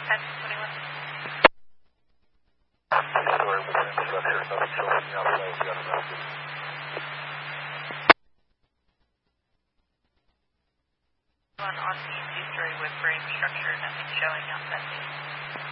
1021. Two-story wooden structure, nothing showing from the outside of the unannounced. On the two-story wood frame structure, nothing showing outside.